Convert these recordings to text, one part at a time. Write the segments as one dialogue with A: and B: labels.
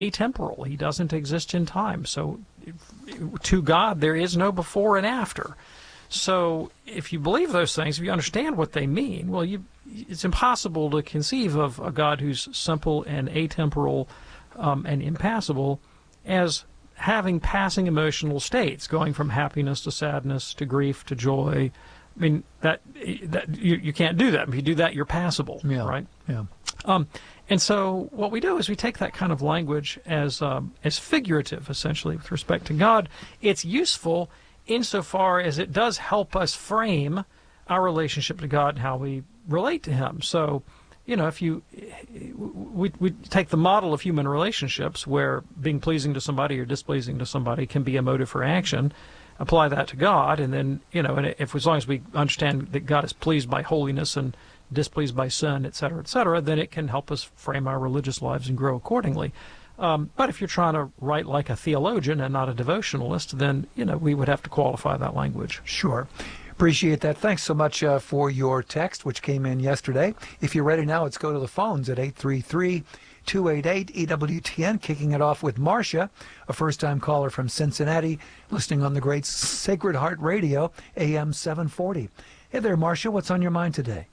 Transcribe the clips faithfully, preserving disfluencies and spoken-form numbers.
A: atemporal. He doesn't exist in time. So to God, there is no before and after. So if you believe those things, if you understand what they mean, well, you, it's impossible to conceive of a God who's simple and atemporal um, and impassible as having passing emotional states, going from happiness to sadness to grief to joy. I mean, that that you, you can't do that. If you do that, you're passible,
B: yeah.
A: right?
B: Yeah.
A: Um, and so what we do is we take that kind of language as um, as figurative, essentially, with respect to God. It's useful insofar as it does help us frame our relationship to God and how we relate to Him. So, you know, if you we we take the model of human relationships, where being pleasing to somebody or displeasing to somebody can be a motive for action. Apply that to God, and then, you know, and if as long as we understand that God is pleased by holiness and displeased by sin, et cetera, et cetera, then it can help us frame our religious lives and grow accordingly. Um, but if you're trying to write like a theologian and not a devotionalist, then, you know, we would have to qualify that language.
B: Sure. Appreciate that. Thanks so much uh, for your text, which came in yesterday. If you're ready now, let's go to the phones at eight three three, two eight eight, E W T N, kicking it off with Marcia, a first-time caller from Cincinnati, listening on the great Sacred Heart Radio, A M seven forty. Hey there, Marcia. What's on your mind today?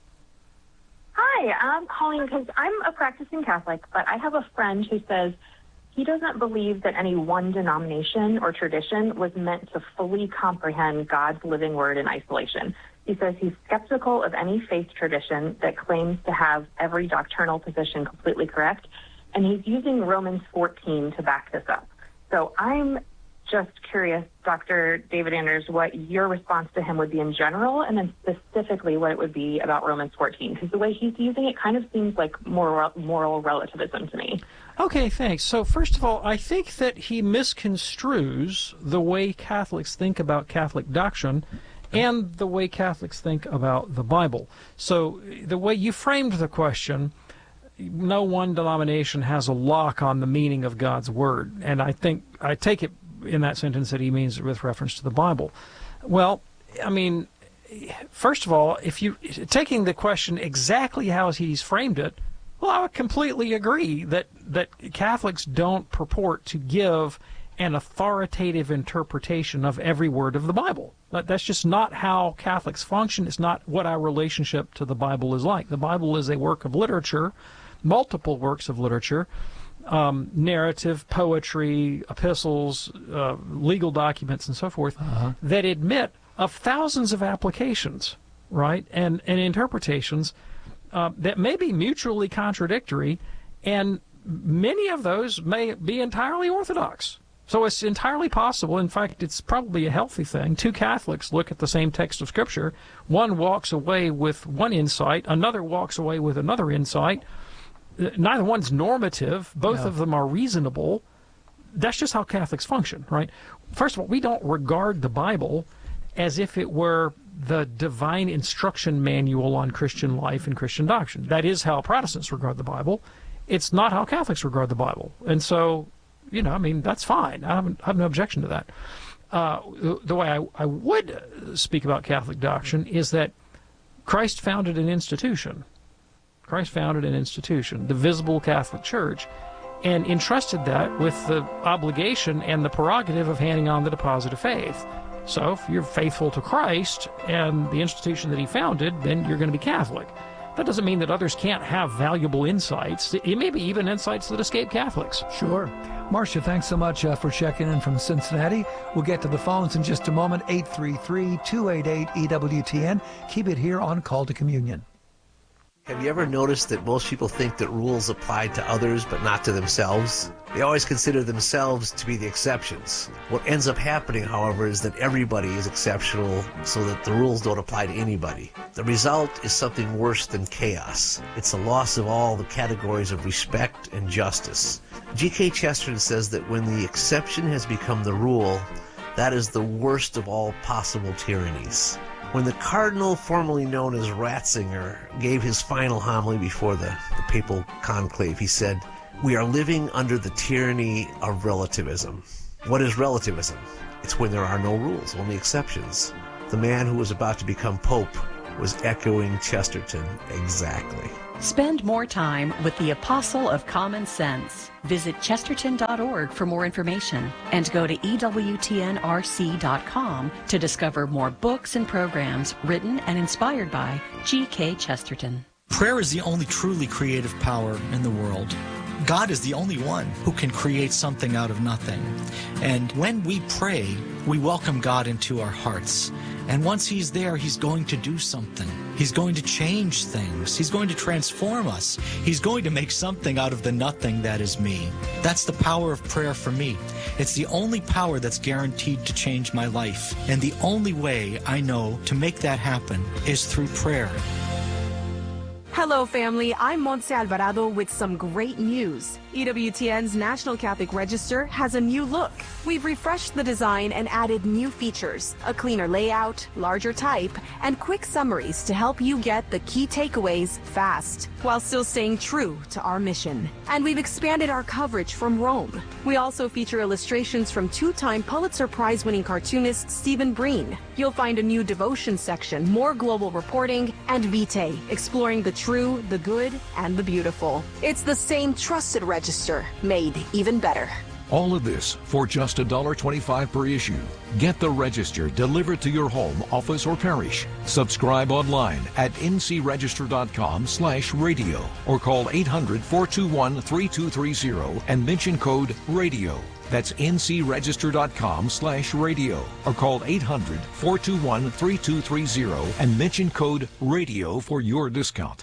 C: Hi, I'm calling because I'm a practicing Catholic, but I have a friend who says he doesn't believe that any one denomination or tradition was meant to fully comprehend God's living word in isolation. He says he's skeptical of any faith tradition that claims to have every doctrinal position completely correct, and he's using Romans fourteen to back this up. So I'm just curious, Doctor David Anders, what your response to him would be in general, and then specifically what it would be about Romans fourteen, because the way he's using it kind of seems like moral, moral relativism to me.
A: Okay, thanks. So first of all, I think that he misconstrues the way Catholics think about Catholic doctrine and the way Catholics think about the Bible. So the way you framed the question, no one denomination has a lock on the meaning of God's Word. And I think, I take it in that sentence that he means with reference to the Bible. Well, I mean, first of all, if you, taking the question exactly how he's framed it, well, I would completely agree that, that Catholics don't purport to give an authoritative interpretation of every word of the Bible. That's just not how Catholics function. It's not what our relationship to the Bible is like. The Bible is a work of literature, multiple works of literature, um, narrative, poetry, epistles, uh, legal documents, and so forth, uh-huh. that admit of thousands of applications, right, and, and interpretations uh, that may be mutually contradictory, and many of those may be entirely orthodox. So it's entirely possible, in fact, it's probably a healthy thing. Two Catholics look at the same text of Scripture. One walks away with one insight, another walks away with another insight. Neither one's normative. Both
B: No.
A: of them are reasonable. That's just how Catholics function, right? First of all, we don't regard the Bible as if it were the divine instruction manual on Christian life and Christian doctrine. That is how Protestants regard the Bible. It's not how Catholics regard the Bible. And so, you know, I mean, that's fine. I, haven't, I have no objection to that. Uh, the, the way I, I would speak about Catholic doctrine is that Christ founded an institution. Christ founded an institution, the visible Catholic Church, and entrusted that with the obligation and the prerogative of handing on the deposit of faith. So if you're faithful to Christ and the institution that he founded, then you're going to be Catholic. That doesn't mean that others can't have valuable insights. It may be even insights that escape Catholics.
B: Sure. Marcia, thanks so much uh, for checking in from Cincinnati. We'll get to the phones in just a moment. eight three three, two eight eight, E W T N. Keep it here on Call to Communion.
D: Have you ever noticed that most people think that rules apply to others but not to themselves? They always consider themselves to be the exceptions. What ends up happening, however, is that everybody is exceptional so that the rules don't apply to anybody. The result is something worse than chaos. It's a loss of all the categories of respect and justice. G K Chesterton says that when the exception has become the rule, that is the worst of all possible tyrannies. When the cardinal, formerly known as Ratzinger, gave his final homily before the, the papal conclave, he said, "We are living under the tyranny of relativism." What is relativism? It's when there are no rules, only exceptions. The man who was about to become pope was echoing Chesterton exactly.
E: Spend more time with the Apostle of Common Sense. Visit chesterton dot org for more information and go to E W T N R C dot com to discover more books and programs written and inspired by G K Chesterton.
F: Prayer is the only truly creative power in the world. God is the only one who can create something out of nothing. And when we pray, we welcome God into our hearts. And once He's there, He's going to do something. He's going to change things. He's going to transform us. He's going to make something out of the nothing that is me. That's the power of prayer for me. It's the only power that's guaranteed to change my life. And the only way I know to make that happen is through prayer.
G: Hello, family. I'm Montse Alvarado with some great news. E W T N's National Catholic Register has a new look. We've refreshed the design and added new features, a cleaner layout, larger type, and quick summaries to help you get the key takeaways fast, while still staying true to our mission. And we've expanded our coverage from Rome. We also feature illustrations from two-time Pulitzer Prize-winning cartoonist Stephen Breen. You'll find a new devotion section, more global reporting, and Vitae, exploring the true, the good, and the beautiful. It's the same trusted register, made even better.
H: All of this for just one dollar twenty-five per issue. Get the Register delivered to your home, office, or parish. Subscribe online at n c register dot com slash radio or call eight hundred, four two one, three two three zero and mention code RADIO. That's n c register dot com slash radio or call eight hundred, four two one, three two three zero and mention code RADIO for your discount.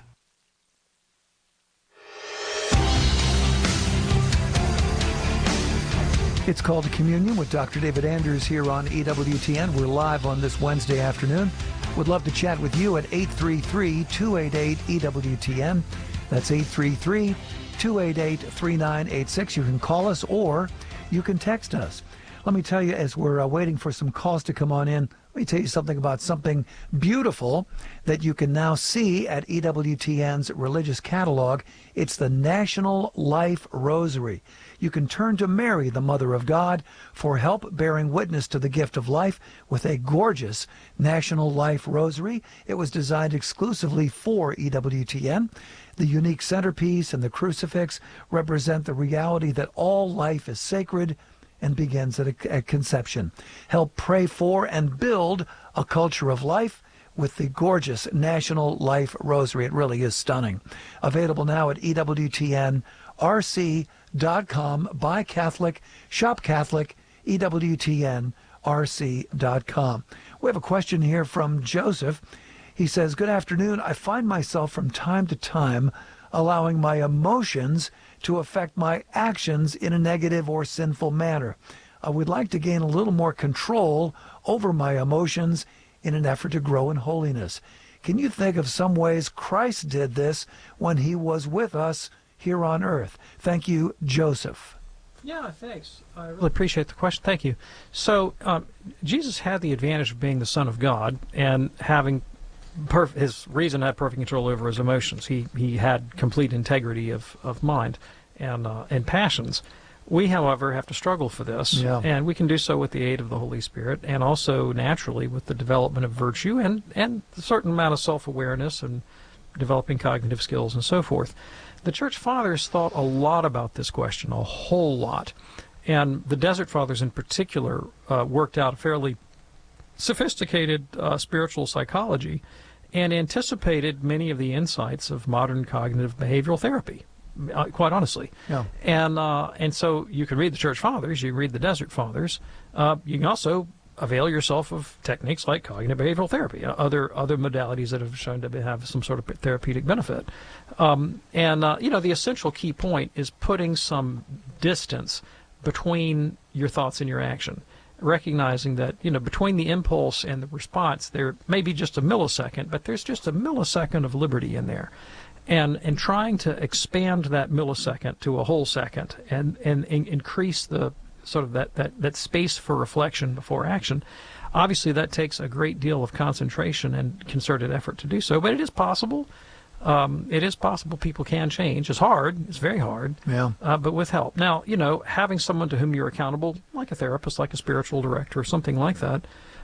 B: It's called Communion with Doctor David Anders here on E W T N. We're live on this Wednesday afternoon. Would love to chat with you at eight three three, two eight eight, E W T N. That's eight three three, two eight eight, three nine eight six. You can call us or you can text us. Let me tell you, as we're uh, waiting for some calls to come on in, let me tell you something about something beautiful that you can now see at E W T N's religious catalog. It's the National Life Rosary. You can turn to Mary, the Mother of God, for help bearing witness to the gift of life with a gorgeous National Life Rosary. It was designed exclusively for E W T N. The unique centerpiece and the crucifix represent the reality that all life is sacred and begins at, a, at conception. Help pray for and build a culture of life with the gorgeous National Life Rosary. It really is stunning. Available now at E W T N R C dot com. Buy Catholic, shop Catholic, E W T N R C dot com. We have a question here from Joseph. He says, good afternoon. I find myself from time to time allowing my emotions to affect my actions in a negative or sinful manner. I would like to gain a little more control over my emotions in an effort to grow in holiness. Can you think of some ways Christ did this when he was with us here on earth? Thank you, Joseph.
A: Yeah, thanks. I really appreciate the question. Thank you. So um, Jesus had the advantage of being the Son of God and having perf- his reason had perfect control over his emotions. He he had complete integrity of, of mind and uh, and passions. We, however, have to struggle for this,
B: yeah.
A: and we can do so with the aid of the Holy Spirit, and also naturally with the development of virtue and, and a certain amount of self-awareness and developing cognitive skills and so forth. The Church Fathers thought a lot about this question, a whole lot, and the Desert Fathers in particular uh, worked out a fairly sophisticated uh, spiritual psychology and anticipated many of the insights of modern cognitive behavioral therapy. Uh, quite honestly,
B: yeah.
A: and uh, and so you can read the Church Fathers, you can read the Desert Fathers. Uh, you can also avail yourself of techniques like cognitive behavioral therapy, uh, other other modalities that have shown to have some sort of therapeutic benefit. Um, and uh, you know, the essential key point is putting some distance between your thoughts and your action, recognizing that, you know, between the impulse and the response, there may be just a millisecond, but there's just a millisecond of liberty in there. And and trying to expand that millisecond to a whole second and, and, and increase the sort of that, that, that space for reflection before action, obviously that takes a great deal of concentration and concerted effort to do so. But it is possible. Um, it is possible people can change. It's hard. It's very hard.
B: Yeah.
A: Uh, but with help. Now, you know, having someone to whom you're accountable, like a therapist, like a spiritual director, or something like that,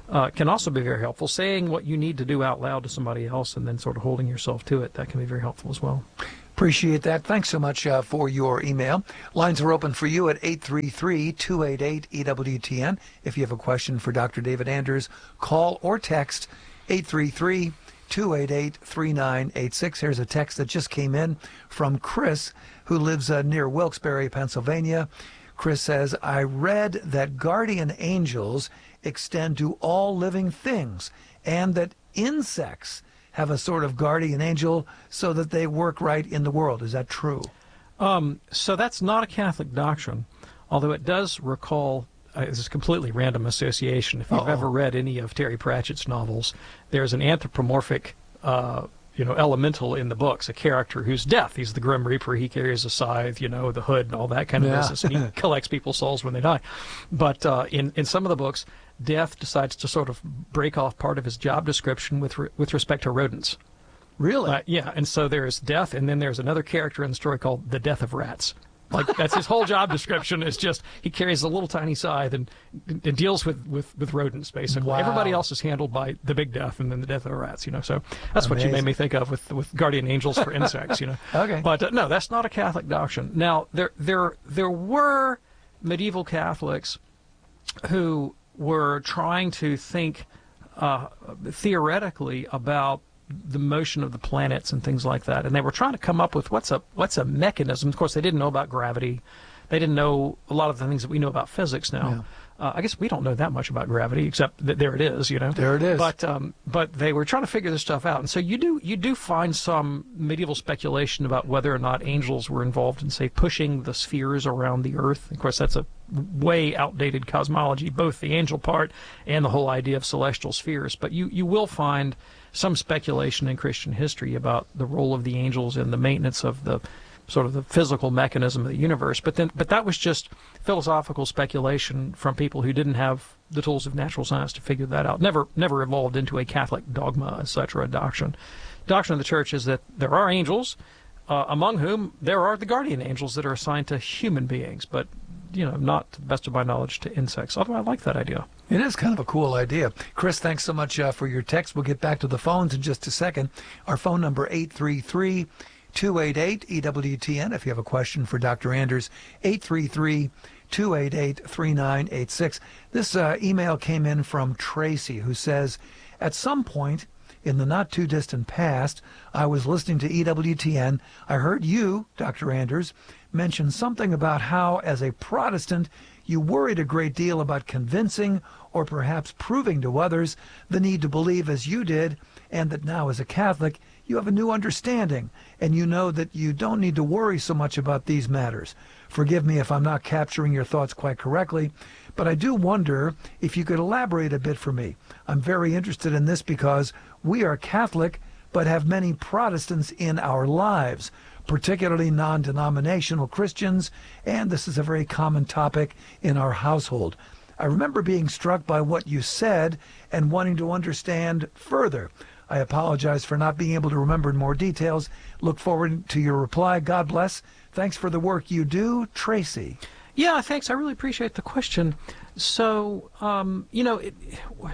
A: uh, can also be very helpful. Saying what you need to do out loud to somebody else and then sort of holding yourself to it, that can be very helpful as well.
B: Appreciate that. Thanks so much uh, for your email. Lines are open for you at eight three three, two eight eight, E W T N. If you have a question for Doctor David Anders, call or text eight three three, two eight eight, three nine eight six. Here's a text that just came in from Chris, who lives uh, near Wilkes-Barre, Pennsylvania. Chris says, I read that guardian angels extend to all living things and that insects have a sort of guardian angel so that they work right in the world. Is that true?
A: Um, so that's not a Catholic doctrine, although it does recall, uh, this is completely random association. If you've
B: Uh-oh.
A: ever read any of Terry Pratchett's novels, there's an anthropomorphic uh, you know, elemental in the books, a character who's death. He's the Grim Reaper. He carries a scythe, you know, the hood and all that kind of
B: Yeah.
A: business. And he collects people's souls when they die. But uh, in, in some of the books, Death decides to sort of break off part of his job description with re- with respect to rodents.
B: Really?
A: Uh, yeah, and so there's Death, and then there's another character in the story called the Death of Rats. Like, that's his whole job description, is just he carries a little tiny scythe and, and deals with, with, with rodents, basically.
B: Wow.
A: Everybody else is handled by the big death and then the death of the rats, you know. So that's what you
B: Amazing.
A: made me think of with, with guardian angels for insects, you know.
B: Okay.
A: But uh, no, that's not a Catholic doctrine. Now, there there there were medieval Catholics who were trying to think uh, theoretically about the motion of the planets and things like that, and they were trying to come up with what's a what's a mechanism. Of course, they didn't know about gravity. They didn't know a lot of the things that we know about physics now.
B: Yeah.
A: Uh, I guess we don't know that much about gravity, except that there it is, you know.
B: There it is.
A: But um, but they were trying to figure this stuff out, and so you do you do find some medieval speculation about whether or not angels were involved in, say, pushing the spheres around the Earth. Of course, that's a way outdated cosmology, both the angel part and the whole idea of celestial spheres. But you you will find some speculation in Christian history about the role of the angels in the maintenance of the sort of the physical mechanism of the universe. But then, but that was just philosophical speculation from people who didn't have the tools of natural science to figure that out. Never, never evolved into a Catholic dogma, et cetera, a doctrine. Doctrine of the Church is that there are angels, uh, among whom there are the guardian angels that are assigned to human beings, but you know, not to the best of my knowledge to insects. Although I like that idea.
B: It is kind of a cool idea. Chris, thanks so much uh, for your text. We'll get back to the phones in just a second. Our phone number, eight three three, two eight eight, E W T N. If you have a question for Doctor Anders, eight three three, two eight eight, three nine eight six. This uh, email came in from Tracy, who says, at some point in the not-too-distant past, I was listening to E W T N. I heard you, Doctor Anders, mention something about how, as a Protestant, you worried a great deal about convincing or perhaps proving to others the need to believe as you did, and that now as a Catholic you have a new understanding, and you know that you don't need to worry so much about these matters. Forgive me if I'm not capturing your thoughts quite correctly, but I do wonder if you could elaborate a bit for me. I'm very interested in this because we are Catholic but have many Protestants in our lives, particularly non-denominational Christians, and this is a very common topic in our household. I remember being struck by what you said and wanting to understand further. I apologize for not being able to remember more details. Look forward to your reply. God bless. Thanks for the work you do, Tracy.
A: Yeah, thanks. I really appreciate the question. So, um, you know, it,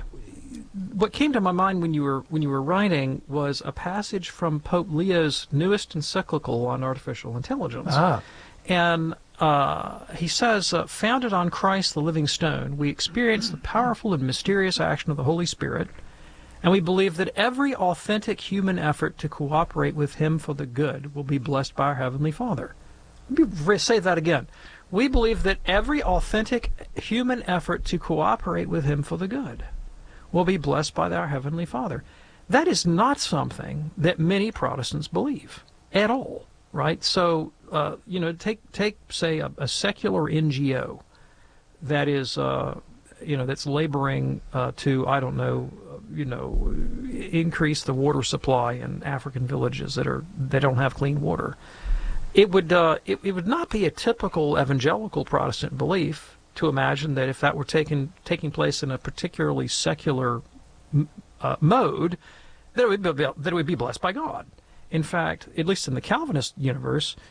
A: what came to my mind when you were when you were writing was a passage from Pope Leo's newest encyclical on artificial intelligence.
B: Ah.
A: And uh, he says, uh, founded on Christ the living stone, we experience the powerful and mysterious action of the Holy Spirit, and we believe that every authentic human effort to cooperate with him for the good will be blessed by our Heavenly Father. Let me say that again. We believe that every authentic human effort to cooperate with him for the good will be blessed by our Heavenly Father. That is not something that many Protestants believe at all, right? So, uh, you know, take, take say, a, a secular N G O that is, uh, you know, that's laboring uh, to, I don't know, you know, increase the water supply in African villages that are that don't have clean water. It would uh, it, it would not be a typical evangelical Protestant belief to imagine that if that were taking taking place in a particularly secular uh, mode, that it would be, that it would be blessed by God. In fact, at least in the Calvinist universe,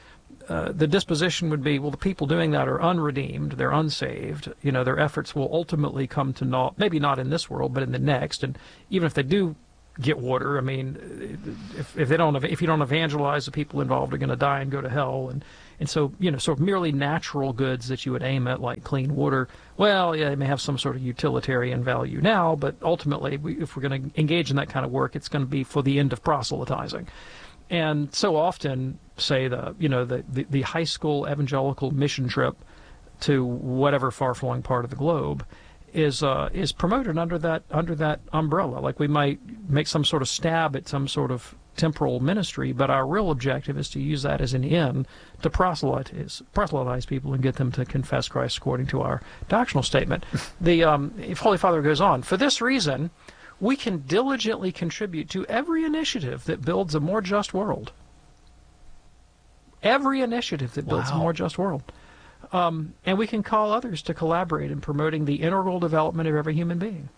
A: uh, the disposition would be, well, the people doing that are unredeemed, they're unsaved. You know, their efforts will ultimately come to naught. Maybe not in this world, but in the next. And even if they do get water, I mean, if if they don't, if you don't evangelize, the people involved are going to die and go to hell. And and so, you know, sort of merely natural goods that you would aim at, like clean water, well, yeah, they may have some sort of utilitarian value now, but ultimately, we, if we're going to engage in that kind of work, it's going to be for the end of proselytizing. And so often, say the you know the, the, the high school evangelical mission trip to whatever far-flung part of the globe is uh, is promoted under that under that umbrella. Like we might make some sort of stab at some sort of temporal ministry, but our real objective is to use that as an in to proselytize, proselytize people and get them to confess Christ according to our doctrinal statement. The um, if Holy Father goes on, for this reason, we can diligently contribute to every initiative that builds a more just world. Every initiative that builds wow. a more just world. Um, and we can call others to collaborate in promoting the integral development of every human being.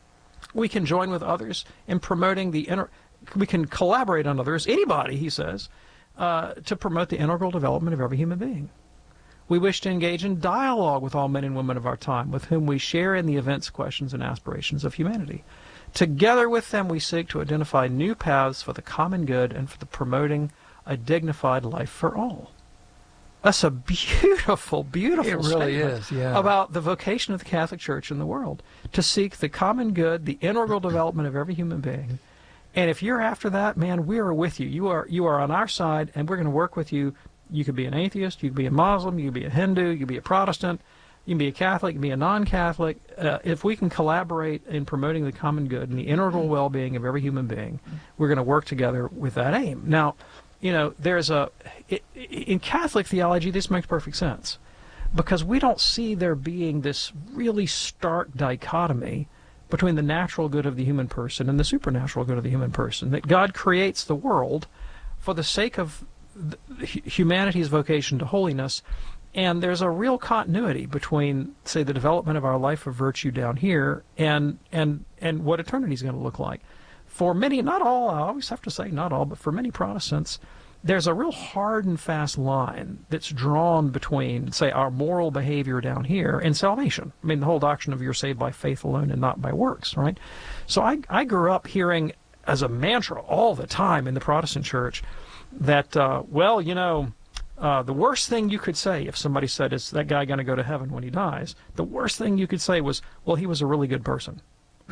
A: We can join with others in promoting the inter- we can collaborate on others, anybody, he says, uh, to promote the integral development of every human being. We wish to engage in dialogue with all men and women of our time, with whom we share in the events, questions, and aspirations of humanity. Together with them, we seek to identify new paths for the common good and for the promoting a dignified life for all. That's a beautiful, beautiful
B: it really
A: statement
B: is, yeah.
A: about the vocation of the Catholic Church in the world, to seek the common good, the integral development of every human being. And if you're after that, man, we are with you. You are you are on our side, and we're going to work with you. You could be an atheist, you could be a Muslim, you could be a Hindu, you could be a Protestant, you can be a Catholic, you can be a non-Catholic. Uh, if we can collaborate in promoting the common good and the integral well-being of every human being, we're going to work together with that aim. Now, you know, there's a, it, in Catholic theology, this makes perfect sense, because we don't see there being this really stark dichotomy between the natural good of the human person and the supernatural good of the human person, that God creates the world for the sake of the, humanity's vocation to holiness, and there's a real continuity between, say, the development of our life of virtue down here and and and what eternity is going to look like. For many, not all, I always have to say not all, but for many Protestants, there's a real hard and fast line that's drawn between, say, our moral behavior down here and salvation. I mean, the whole doctrine of you're saved by faith alone and not by works, right? So I, I grew up hearing as a mantra all the time in the Protestant church that, uh, well, you know, uh, the worst thing you could say if somebody said, is that guy going to go to heaven when he dies? The worst thing you could say was, well, he was a really good person.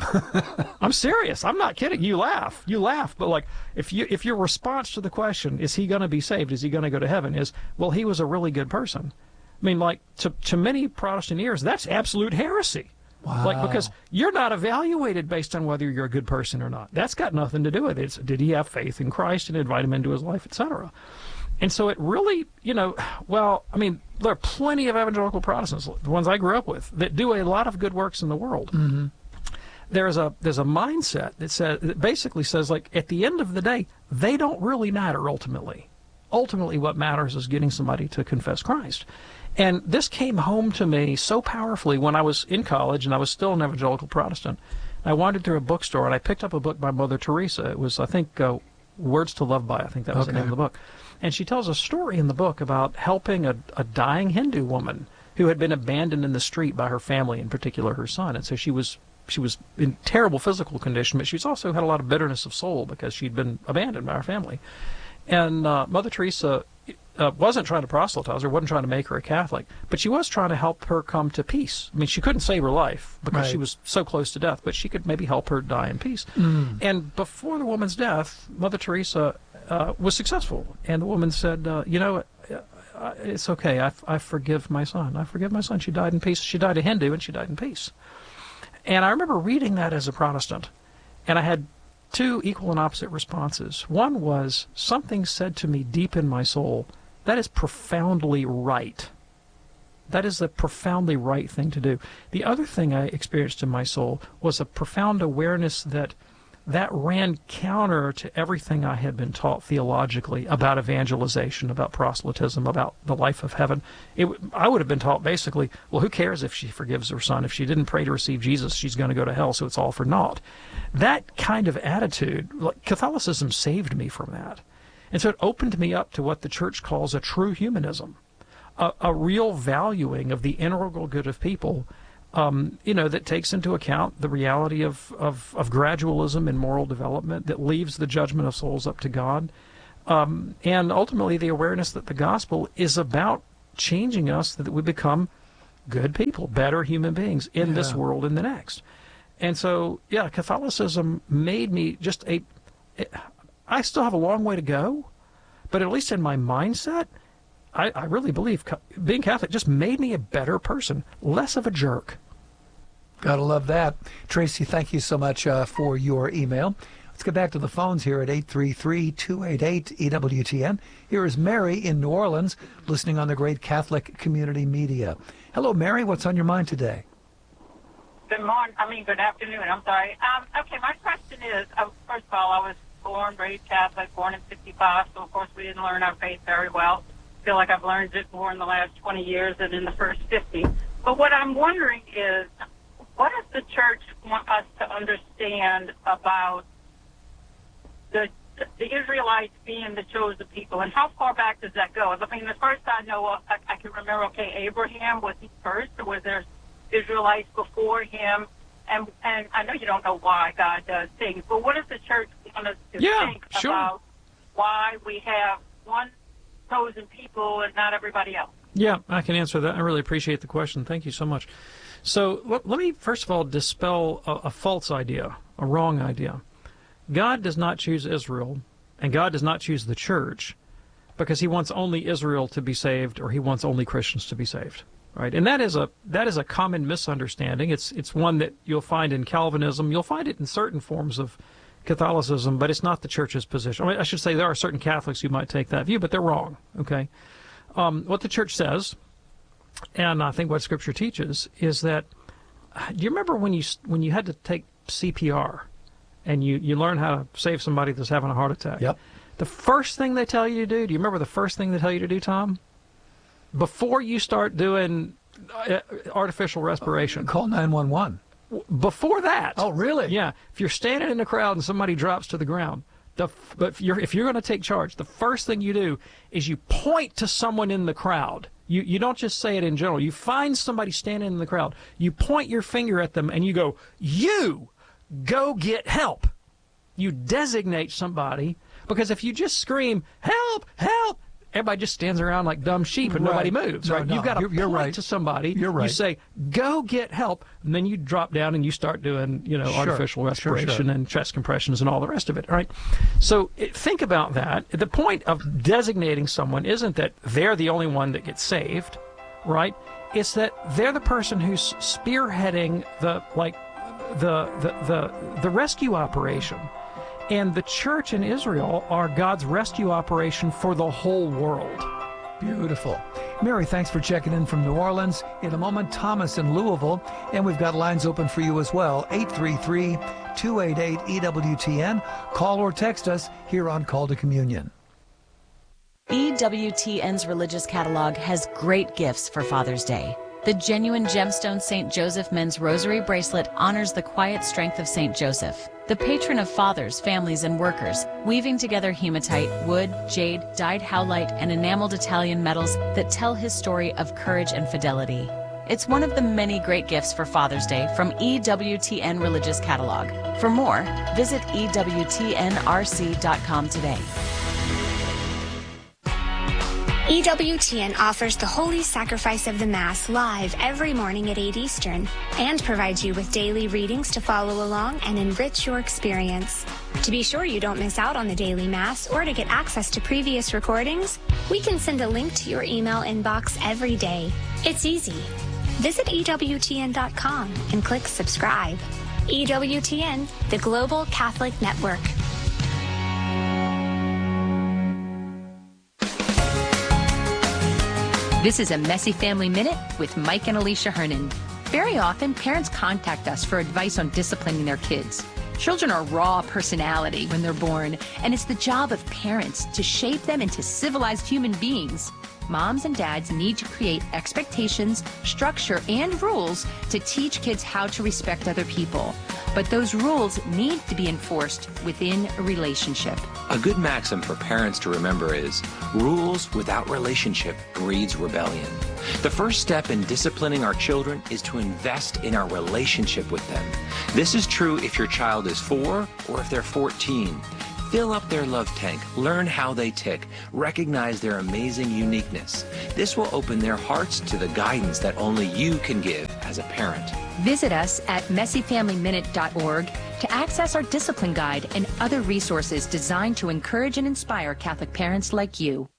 A: I'm serious. I'm not kidding. You laugh. You laugh. But like, if you if your response to the question, is he going to be saved? Is he going to go to heaven? Is, well, he was a really good person. I mean, like, to, to many Protestant ears, that's absolute heresy.
B: Wow.
A: Like, because you're not evaluated based on whether you're a good person or not. That's got nothing to do with it. It's, did he have faith in Christ and invite him into his life, et cetera? And so it really, you know, well, I mean, there are plenty of evangelical Protestants, the ones I grew up with, that do a lot of good works in the world.
B: Mm-hmm.
A: There's a there's a mindset that says that basically says, like, at the end of the day, they don't really matter ultimately. Ultimately, what matters is getting somebody to confess Christ. And this came home to me so powerfully when I was in college and I was still an evangelical Protestant. I wandered through a bookstore and I picked up a book by Mother Teresa. It was, I think, uh, Words to Love By. I think that was
B: okay.
A: the name of the book. And she tells a story in the book about helping a, a dying Hindu woman who had been abandoned in the street by her family, in particular her son. And so she was she was in terrible physical condition, but she's also had a lot of bitterness of soul because she'd been abandoned by her family. And uh, Mother Teresa uh, wasn't trying to proselytize her, wasn't trying to make her a Catholic, but she was trying to help her come to peace. I mean, she couldn't save her life because
B: right.
A: she was so close to death, but she could maybe help her die in peace.
B: Mm.
A: And before the woman's death, Mother Teresa uh, was successful. And the woman said, uh, you know, uh, it's okay. I, I forgive my son. I forgive my son. She died in peace. She died a Hindu, and she died in peace. And I remember reading that as a Protestant, and I had two equal and opposite responses. One was, something said to me deep in my soul, that is profoundly right. That is the profoundly right thing to do. The other thing I experienced in my soul was a profound awareness that that ran counter to everything I had been taught theologically about evangelization, about proselytism, about the life of heaven. It, I would have been taught basically, well, who cares if she forgives her son? If she didn't pray to receive Jesus, she's going to go to hell, so it's all for naught. That kind of attitude, like, Catholicism saved me from that. And so it opened me up to what the church calls a true humanism, a, a real valuing of the integral good of people, um, you know, that takes into account the reality of, of, of gradualism in moral development, that leaves the judgment of souls up to God, um, and ultimately the awareness that the gospel is about changing us so that we become good people, better human beings in yeah. this world and the next. And so, yeah, Catholicism made me just a... I still have a long way to go, but at least in my mindset, I, I really believe being Catholic just made me a better person, less of a jerk.
B: Gotta love that. Tracy, thank you so much uh, for your email. Let's get back to the phones here at eight three three, two eight eight, E W T N. Here is Mary in New Orleans, listening on the great Catholic community media. Hello, Mary. What's on your mind today?
I: Good morning. I mean, good afternoon. I'm sorry. Um, okay, my question is, uh, first of all, I was born, raised Catholic, born in fifty-five, so of course we didn't learn our faith very well. I feel like I've learned it more in the last twenty years than in the first fifty. But what I'm wondering is, what does the church want us to understand about the the Israelites being the chosen people, and how far back does that go? I mean, the first I know, of, I, I can remember, okay, Abraham, was he first, or was there Israelites before him? And and I know you don't know why God does things, but what does the church want us to
A: yeah,
I: think
A: sure.
I: about why we have one chosen people and not everybody else?
A: Yeah, I can answer that. I really appreciate the question. Thank you so much. So let, let me, first of all, dispel a, a false idea, a wrong idea. God does not choose Israel, and God does not choose the church because he wants only Israel to be saved, or he wants only Christians to be saved. Right, and that is a that is a common misunderstanding. It's it's one that you'll find in Calvinism. You'll find it in certain forms of Catholicism, but it's not the church's position. I mean, I should say there are certain Catholics who might take that view, but they're wrong. Okay, um, what the church says, and I think what Scripture teaches, is that. Do you remember when you when you had to take C P R, and you you learn how to save somebody that's having a heart attack?
B: Yep.
A: The first thing they tell you to do. Do you remember the first thing they tell you to do, Tom? Before you start doing uh, artificial respiration.
B: Call nine one one.
A: Before that.
B: Oh, really?
A: Yeah. If you're standing in a crowd and somebody drops to the ground, the but if you're, if you're going to take charge, the first thing you do is you point to someone in the crowd. You, you don't just say it in general. You find somebody standing in the crowd. You point your finger at them and you go, you go get help. You designate somebody, because if you just scream, help, help, everybody just stands around like dumb sheep and
B: right.
A: nobody moves,
B: no,
A: right?
B: No,
A: You've got to
B: you're,
A: point
B: you're right.
A: to somebody.
B: You're right.
A: You say, go get help, and then you drop down and you start doing, you know,
B: sure.
A: artificial respiration
B: sure, sure.
A: and chest compressions and all the rest of it, all right? So it, think about that. The point of designating someone isn't that they're the only one that gets saved, right? It's that they're the person who's spearheading the, like, the the the, the rescue operation. And the church in Israel are God's rescue operation for the whole world.
B: Beautiful. Mary, thanks for checking in from New Orleans. In a moment, Thomas in Louisville. And we've got lines open for you as well. eight three three, two eight eight, E W T N. Call or text us here on Call to Communion.
E: E W T N's religious catalog has great gifts for Father's Day. The genuine gemstone Saint Joseph men's rosary bracelet honors the quiet strength of Saint Joseph, the patron of fathers, families, and workers, weaving together hematite, wood, jade, dyed howlite, and enameled Italian metals that tell his story of courage and fidelity. It's one of the many great gifts for Father's Day from E W T N Religious Catalog. For more, visit E W T N R C dot com today.
J: E W T N offers the Holy Sacrifice of the Mass live every morning at eight Eastern and provides you with daily readings to follow along and enrich your experience. To be sure you don't miss out on the daily Mass or to get access to previous recordings, we can send a link to your email inbox every day. It's easy. Visit E W T N dot com and click subscribe. E W T N, the Global Catholic Network.
K: This is a Messy Family Minute with Mike and Alicia Hernan. Very often, parents contact us for advice on disciplining their kids. Children are raw personality when they're born, and it's the job of parents to shape them into civilized human beings. moms and dads need to create expectations, structure, and rules to teach kids how to respect other people. But those rules need to be enforced within a relationship.
L: A good maxim for parents to remember is, rules without relationship breeds rebellion. The first step in disciplining our children is to invest in our relationship with them. This is true if your child is four or if they're fourteen. Fill up their love tank, learn how they tick, recognize their amazing uniqueness. This will open their hearts to the guidance that only you can give as a parent.
K: Visit us at messy family minute dot org to access our discipline guide and other resources designed to encourage and inspire Catholic parents like you.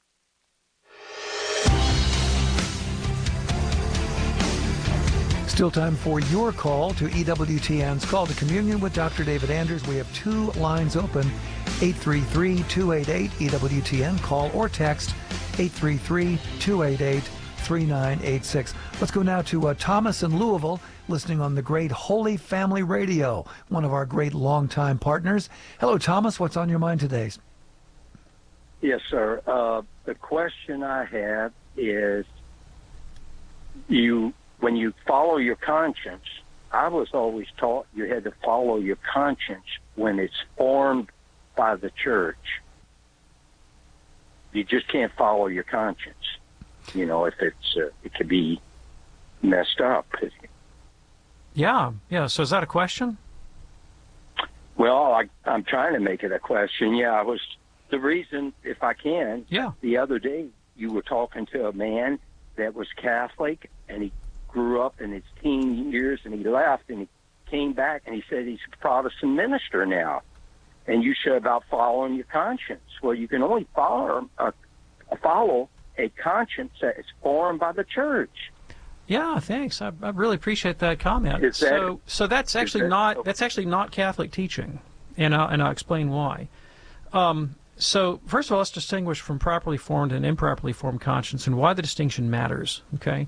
B: Still time for your call to E W T N's Call to Communion with Doctor David Anders. We have two lines open, eight three three, two eight eight, E W T N. Call or text eight three three, two eight eight, three nine eight six. Let's go now to uh, Thomas in Louisville, listening on the great Holy Family Radio, one of our great longtime partners. Hello, Thomas. What's on your mind today?
M: Yes, sir. Uh, the question I have is, you... when you follow your conscience, I was always taught you had to follow your conscience when it's formed by the church. You just can't follow your conscience. You know, if it's uh, it could be messed up.
A: Yeah, yeah. So is that a question?
M: Well, I, I'm trying to make it a question. Yeah, I was the reason, if I can.
A: Yeah.
M: The other day, you were talking to a man that was Catholic, and he grew up in his teen years, and he left, and he came back, and he said he's a Protestant minister now. And you said about following your conscience. Well, you can only follow uh, follow a conscience that is formed by the church.
A: Yeah, thanks. I, I really appreciate that comment.
M: Is that,
A: so, so that's actually
M: that,
A: not that's actually not Catholic teaching, and I'll, and I'll explain why. Um, so, first of all, let's distinguish from properly formed and improperly formed conscience, and why the distinction matters. Okay.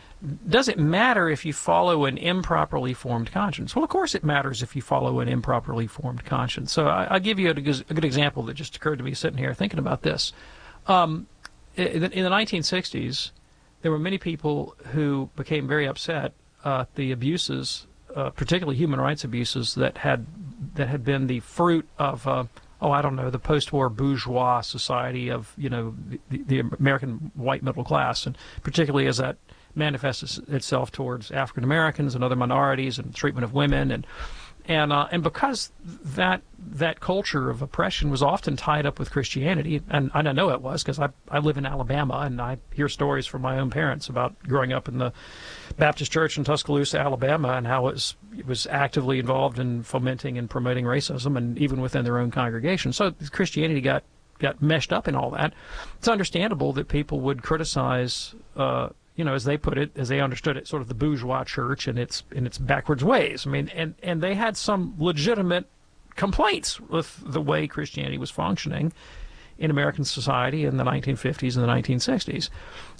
A: Does it matter if you follow an improperly formed conscience? Well, of course it matters if you follow an improperly formed conscience. So I, I'll give you a good, a good example that just occurred to me sitting here thinking about this. Um, in, in the nineteen sixties, there were many people who became very upset uh, at the abuses, uh, particularly human rights abuses, that had that had been the fruit of, uh, oh, I don't know, the post-war bourgeois society of, you know, the, the American white middle class, and particularly as that manifests itself towards African Americans and other minorities and treatment of women, and and uh, and because that that culture of oppression was often tied up with Christianity, and, and I know it was because I I live in Alabama, and I hear stories from my own parents about growing up in the Baptist Church in Tuscaloosa, Alabama, and how it was it was actively involved in fomenting and promoting racism, and even within their own congregation. So Christianity got got meshed up in all that. It's understandable that people would criticize. Uh, you know, as they put it, as they understood it, sort of the bourgeois church and its in its backwards ways. I mean, and, and they had some legitimate complaints with the way Christianity was functioning in American society in the nineteen fifties and the nineteen sixties.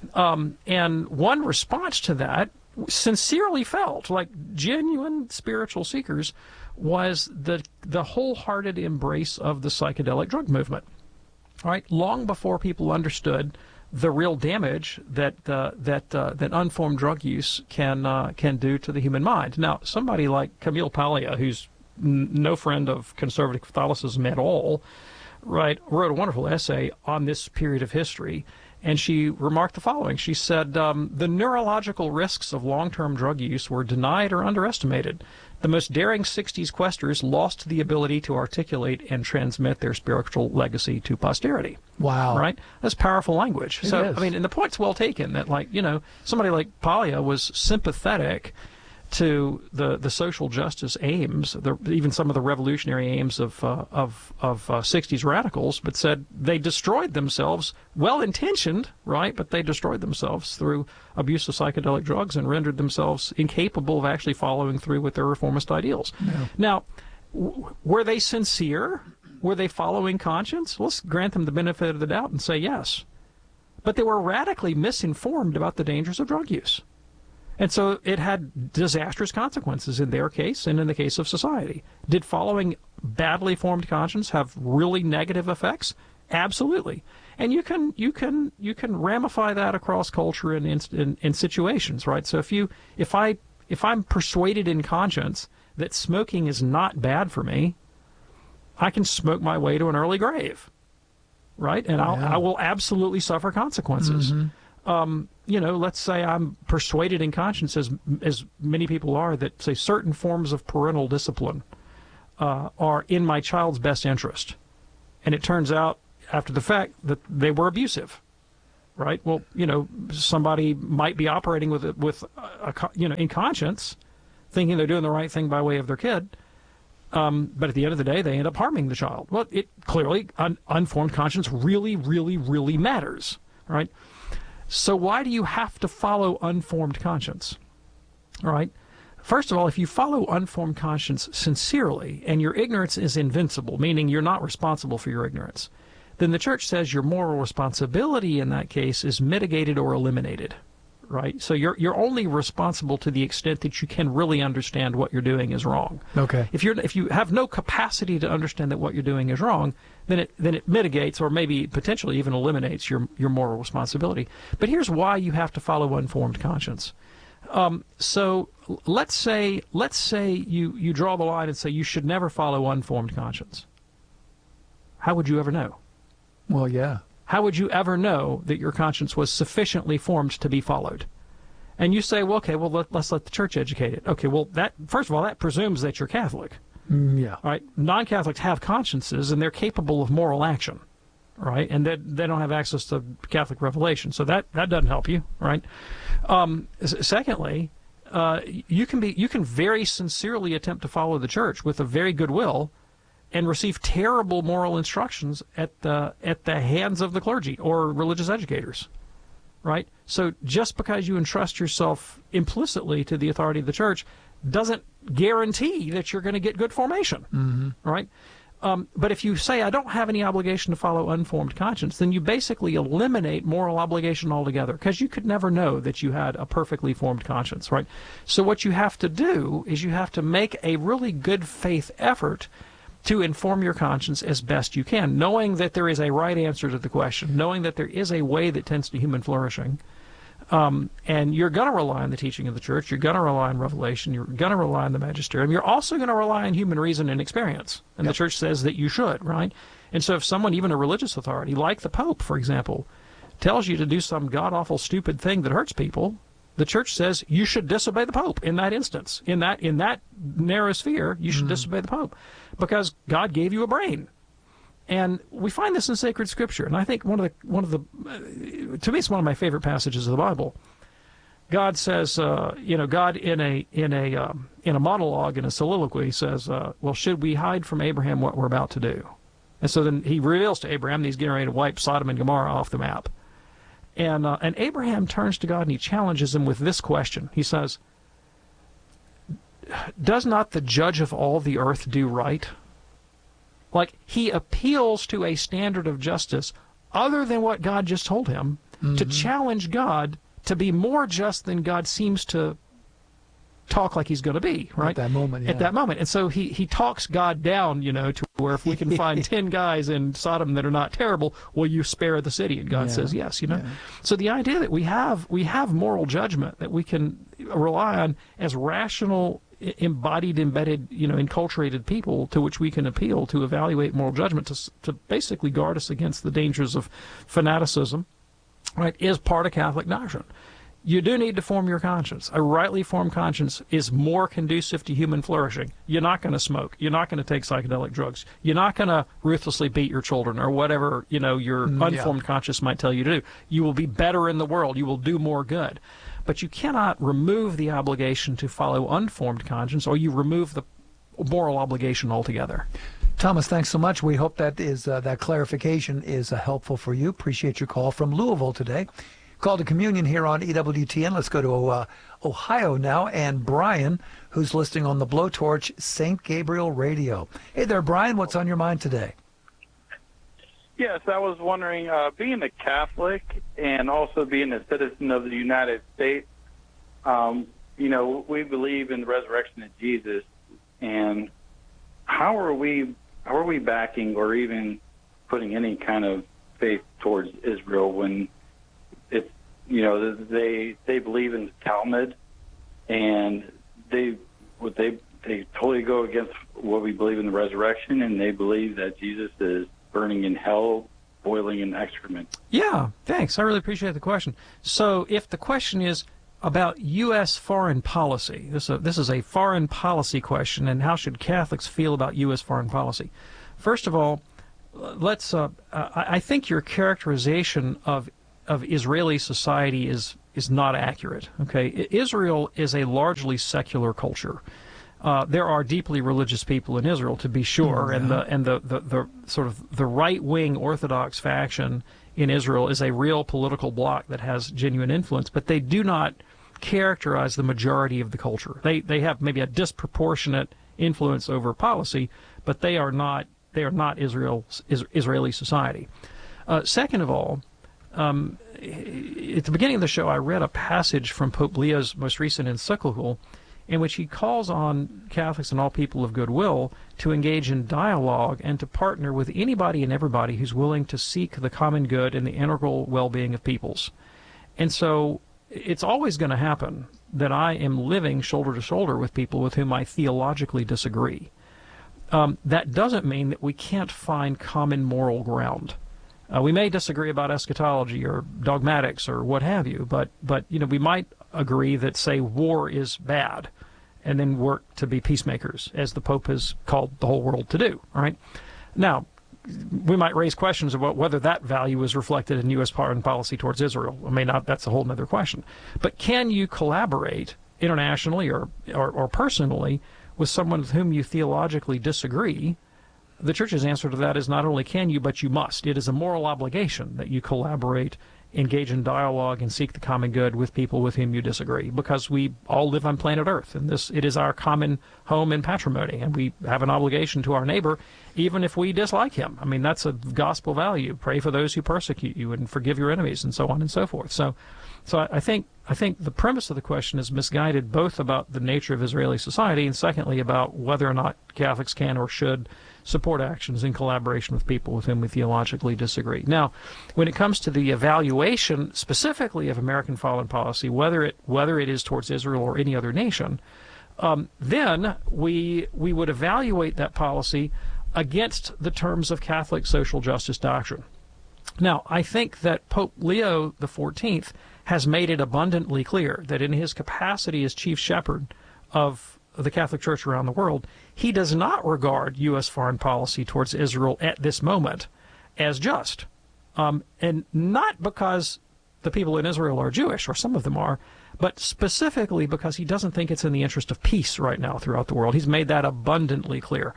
A: Um, and one response to that, sincerely felt, like genuine spiritual seekers, was the the wholehearted embrace of the psychedelic drug movement. All right, long before people understood the real damage that uh, that uh, that unformed drug use can uh, can do to the human mind. Now, somebody like Camille Paglia, who's n- no friend of conservative Catholicism at all, right, wrote a wonderful essay on this period of history, and she remarked the following. She said, um, the neurological risks of long-term drug use were denied or underestimated. The most daring sixties questers lost the ability to articulate and transmit their spiritual legacy to posterity.
B: Wow.
A: Right? That's powerful language.
B: It
A: so,
B: is.
A: I mean, and the point's well taken that, like, you know, somebody like Paglia was sympathetic to the, the social justice aims, the, even some of the revolutionary aims of uh, of of uh, sixties radicals, but said they destroyed themselves, well-intentioned, right, but they destroyed themselves through abuse of psychedelic drugs and rendered themselves incapable of actually following through with their reformist ideals.
B: Yeah.
A: Now, w- were they sincere? Were they following conscience? Let's grant them the benefit of the doubt and say yes. But they were radically misinformed about the dangers of drug use. And so it had disastrous consequences in their case and in the case of society. Did following badly formed conscience have really negative effects? Absolutely. And you can you can you can ramify that across culture and in, in, in situations, right? So if you if I if I'm persuaded in conscience that smoking is not bad for me, I can smoke my way to an early grave, right? And I'll,
B: Yeah.
A: I will absolutely suffer consequences.
B: Mm-hmm.
A: Um, you know, let's say I'm persuaded in conscience, as as many people are, that say certain forms of parental discipline uh, are in my child's best interest, and it turns out after the fact that they were abusive, right? Well, you know, somebody might be operating with it with a, a, you know in conscience, thinking they're doing the right thing by way of their kid, um, but at the end of the day, they end up harming the child. Well, it clearly un, unformed conscience really, really, really matters, right? So why do you have to follow unformed conscience? All right. First of all, if you follow unformed conscience sincerely and your ignorance is invincible, meaning you're not responsible for your ignorance, then the church says your moral responsibility in that case is mitigated or eliminated, right? So you're you're only responsible to the extent that you can really understand what you're doing is wrong.
B: Okay.
A: If you're if you have no capacity to understand that what you're doing is wrong, then it then it mitigates or maybe potentially even eliminates your your moral responsibility. But here's why you have to follow unformed conscience. Um, so let's say let's say you you draw the line and say you should never follow unformed conscience. How would you ever know?
B: Well, yeah.
A: How would you ever know that your conscience was sufficiently formed to be followed? And you say, well, okay, well, let, let's let the church educate it. Okay, well, that first of all, that presumes that you're Catholic.
B: Mm, yeah.
A: All right? Non-Catholics have consciences, and they're capable of moral action, right? And they, they don't have access to Catholic revelation, so that, that doesn't help you, right? Um, secondly, uh, you can be you can very sincerely attempt to follow the church with a very good will, and receive terrible moral instructions at the at the hands of the clergy or religious educators, right? So just because you entrust yourself implicitly to the authority of the church doesn't guarantee that you're going to get good formation,
B: Mm-hmm.
A: right? Um, but if you say, I don't have any obligation to follow unformed conscience, then you basically eliminate moral obligation altogether, because you could never know that you had a perfectly formed conscience, right? So what you have to do is you have to make a really good faith effort to inform your conscience as best you can, knowing that there is a right answer to the question, knowing that there is a way that tends to human flourishing. Um, and you're going to rely on the teaching of the church. You're going to rely on revelation. You're going to rely on the magisterium. You're also going to rely on human reason and experience. And
B: Yep.
A: the church says that you should, right? And so if someone, even a religious authority, like the Pope, for example, tells you to do some god-awful stupid thing that hurts people, the church says you should disobey the Pope in that instance. In that in that narrow sphere, you should
B: Mm.
A: disobey the Pope, because God gave you a brain. And we find this in sacred scripture. And I think one of the one of the uh, to me it's one of my favorite passages of the Bible. God says, uh, you know, God in a in a um, in a monologue, in a soliloquy, says, uh, well, should we hide from Abraham what we're about to do? And so then he reveals to Abraham that he's getting ready to wipe Sodom and Gomorrah off the map. And uh, and Abraham turns to God and he challenges him with this question. He says, does not the judge of all the earth do right? Like, he appeals to a standard of justice other than what God just told him,
B: Mm-hmm.
A: to challenge God to be more just than God seems to talk like he's going to be, right?
B: At that moment, yeah.
A: At that moment. And so he, he talks God down, you know, to where if we can find ten guys in Sodom that are not terrible, will you spare the city? And God
B: Yeah.
A: says yes, you know.
B: Yeah.
A: So the idea that we have we have moral judgment that we can rely on as rational, i- embodied, embedded, you know, enculturated people to which we can appeal to evaluate moral judgment to s- to basically guard us against the dangers of fanaticism, right, is part of Catholic doctrine. You do need to form your conscience. A rightly formed conscience is more conducive to human flourishing. You're not going to smoke. You're not going to take psychedelic drugs. You're not going to ruthlessly beat your children or whatever, you know, your
B: Mm, yeah.
A: unformed conscience might tell you to do. You will be better in the world. You will do more good. But you cannot remove the obligation to follow unformed conscience, or you remove the moral obligation altogether.
B: Thomas, thanks so much. We hope that is uh, that clarification is uh, helpful for you. Appreciate your call from Louisville today. Call to communion here on E W T N. Let's go to uh, Ohio now, and Brian, who's listening on the Blowtorch Saint Gabriel Radio. Hey there, Brian. What's on your mind today?
N: Yes, I was wondering, uh, being a Catholic and also being a citizen of the United States, um, you know, we believe in the resurrection of Jesus, and how are we how are we backing or even putting any kind of faith towards Israel when it, you know, they they believe in the Talmud, and they what they they totally go against what we believe in the resurrection, and they believe that Jesus is burning in hell, boiling in excrement.
A: Yeah, thanks. I really appreciate the question. So if the question is about U S foreign policy, this, uh, this is a foreign policy question, and how should Catholics feel about U S foreign policy? First of all, let's. Uh, I, I think your characterization of of Israeli society is is not accurate. Okay, Israel is a largely secular culture. Uh, there are deeply religious people in Israel, to be sure, and the and the, the, the sort of the right-wing Orthodox faction in Israel is a real political bloc that has genuine influence, but they do not characterize the majority of the culture. They they have maybe a disproportionate influence over policy, but they are not they are not Israel is, Israeli society. Uh, second of all, um, at the beginning of the show, I read a passage from Pope Leo's most recent encyclical, in which he calls on Catholics and all people of goodwill to engage in dialogue and to partner with anybody and everybody who's willing to seek the common good and the integral well-being of peoples. And so it's always going to happen that I am living shoulder to shoulder with people with whom I theologically disagree. Um, that doesn't mean that we can't find common moral ground. Uh, we may disagree about eschatology or dogmatics or what have you, but, but you know, we might agree that, say, war is bad, and then work to be peacemakers, as the Pope has called the whole world to do. All right. Now, we might raise questions about whether that value is reflected in U S foreign policy towards Israel. I mean, not. That's a whole other question. But can you collaborate internationally or, or, or personally with someone with whom you theologically disagree? The Church's answer to that is not only can you, but you must. It is a moral obligation that you collaborate, engage in dialogue, and seek the common good with people with whom you disagree, because we all live on planet Earth, and this it is our common home and patrimony, and we have an obligation to our neighbor, even if we dislike him. I mean, that's a gospel value. Pray for those who persecute you, and forgive your enemies, and so on and so forth. So, so I, I think I think the premise of the question is misguided, both about the nature of Israeli society, and secondly about whether or not Catholics can or should support actions in collaboration with people with whom we theologically disagree. Now, when it comes to the evaluation specifically of American foreign policy, whether it whether it is towards Israel or any other nation, um, then we we would evaluate that policy against the terms of Catholic social justice doctrine. Now, I think that Pope Leo the fourteenth has made it abundantly clear that in his capacity as chief shepherd of the Catholic Church around the world, he does not regard U S foreign policy towards Israel at this moment as just. Um, and not because the people in Israel are Jewish, or some of them are, but specifically because he doesn't think it's in the interest of peace right now throughout the world. He's made that abundantly clear.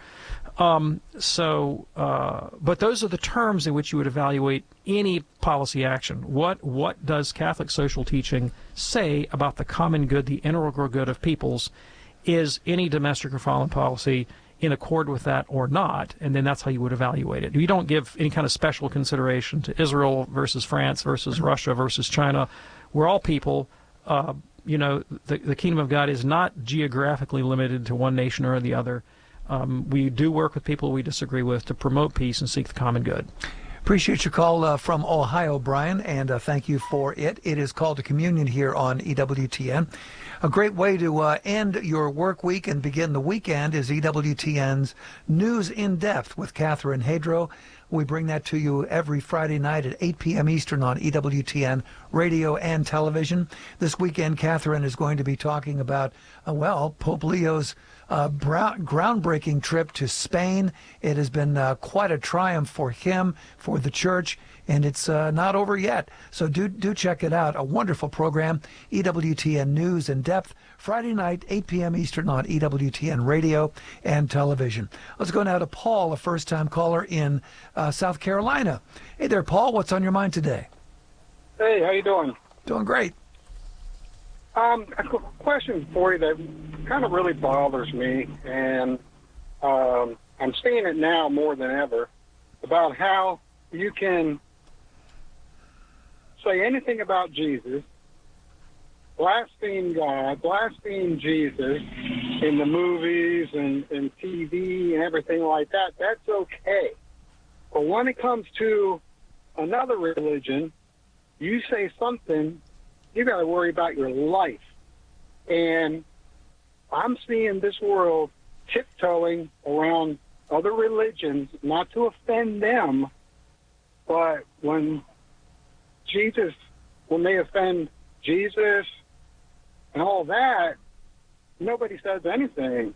A: Um, so, uh, but those are the terms in which you would evaluate any policy action. What what does Catholic social teaching say about the common good, the integral good of peoples? Is any domestic or foreign policy in accord with that or not? And then that's how you would evaluate it. You don't give any kind of special consideration to Israel versus France versus Russia versus China. We're all people. Uh, you know, the, the kingdom of God is not geographically limited to one nation or the other. Um, we do work with people we disagree with to promote peace and seek the common good.
B: Appreciate your call uh, from Ohio, Brian, and uh, thank you for it. It is called to communion here on E W T N. A great way to uh, end your work week and begin the weekend is E W T N's News in Depth with Catherine Hadro. We bring that to you every Friday night at eight p.m. Eastern on E W T N radio and television. This weekend, Catherine is going to be talking about, uh, well, Pope Leo's uh, brown, groundbreaking trip to Spain. It has been uh, quite a triumph for him, for the Church, and it's uh, not over yet. So do do check it out. A wonderful program, E W T N News in Depth, Friday night, eight p.m. Eastern on E W T N radio and television. Let's go now to Paul, a first-time caller in uh, South Carolina. Hey there, Paul. What's on your mind today?
O: Hey, how you doing?
B: Doing great.
O: Um, a question for you that kind of really bothers me, and um, I'm seeing it now more than ever, about how you can say anything about Jesus, blaspheme God, blaspheme Jesus in the movies and, and T V and everything like that. That's okay. But when it comes to another religion, you say something, you got to worry about your life. And I'm seeing this world tiptoeing around other religions, not to offend them, but when Jesus, when they offend Jesus and all that, nobody says anything.